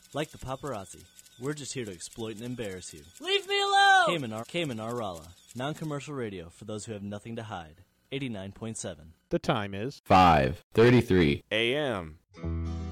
Like the paparazzi, we're just here to exploit and embarrass you. Leave me alone! Cayman Rala, non-commercial radio for those who have nothing to hide. 89.7. The time is 5:33 a.m.